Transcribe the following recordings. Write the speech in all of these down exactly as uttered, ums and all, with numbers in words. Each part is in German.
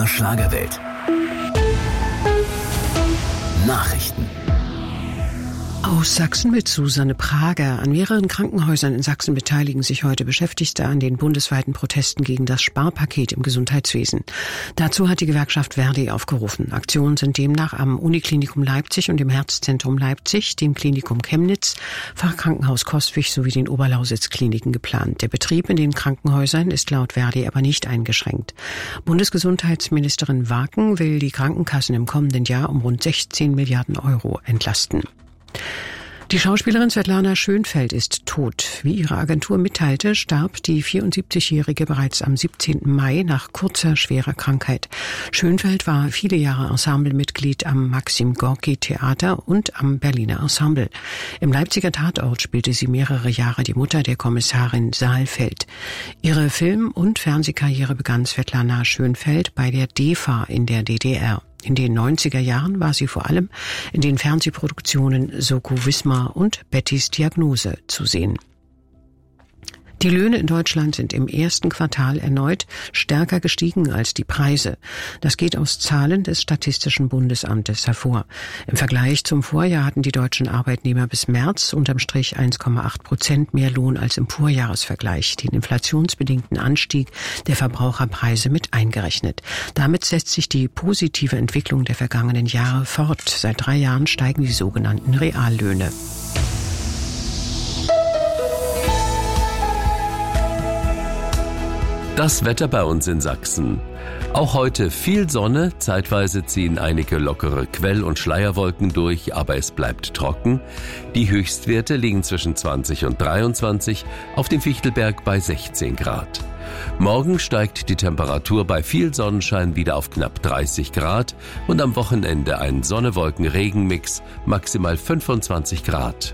der Schlagerwelt. Nachrichten. Aus Sachsen mit Susanne Prager. An mehreren Krankenhäusern in Sachsen beteiligen sich heute Beschäftigte an den bundesweiten Protesten gegen das Sparpaket im Gesundheitswesen. Dazu hat die Gewerkschaft Verdi aufgerufen. Aktionen sind demnach am Uniklinikum Leipzig und dem Herzzentrum Leipzig, dem Klinikum Chemnitz, Fachkrankenhaus Coswig sowie den Oberlausitz-Kliniken geplant. Der Betrieb in den Krankenhäusern ist laut Verdi aber nicht eingeschränkt. Bundesgesundheitsministerin Waken will die Krankenkassen im kommenden Jahr um rund sechzehn Milliarden Euro entlasten. Die Schauspielerin Svetlana Schönfeld ist tot. Wie ihre Agentur mitteilte, starb die vierundsiebzigjährige bereits am siebzehnten Mai nach kurzer, schwerer Krankheit. Schönfeld war viele Jahre Ensemblemitglied am Maxim Gorki Theater und am Berliner Ensemble. Im Leipziger Tatort spielte sie mehrere Jahre die Mutter der Kommissarin Saalfeld. Ihre Film- und Fernsehkarriere begann Svetlana Schönfeld bei der D E F A in der D D R. In den neunziger Jahren war sie vor allem in den Fernsehproduktionen Soko Wismar und Bettys Diagnose zu sehen. Die Löhne in Deutschland sind im ersten Quartal erneut stärker gestiegen als die Preise. Das geht aus Zahlen des Statistischen Bundesamtes hervor. Im Vergleich zum Vorjahr hatten die deutschen Arbeitnehmer bis März unterm Strich eins Komma acht Prozent mehr Lohn als im Vorjahresvergleich, den inflationsbedingten Anstieg der Verbraucherpreise mit eingerechnet. Damit setzt sich die positive Entwicklung der vergangenen Jahre fort. Seit drei Jahren steigen die sogenannten Reallöhne. Das Wetter bei uns in Sachsen. Auch heute viel Sonne, zeitweise ziehen einige lockere Quell- und Schleierwolken durch, aber es bleibt trocken. Die Höchstwerte liegen zwischen zwanzig und dreiundzwanzig, auf dem Fichtelberg bei sechzehn Grad. Morgen steigt die Temperatur bei viel Sonnenschein wieder auf knapp dreißig Grad und am Wochenende ein Sonne-Wolken-Regen-Mix, maximal fünfundzwanzig Grad.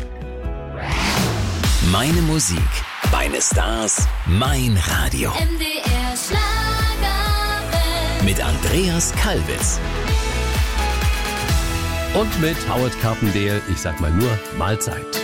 Meine Musik, meine Stars, mein Radio. M D R Schlagerwelt. Mit Andreas Kalbitz. Und mit Howard Carpendale, ich sag mal nur Mahlzeit.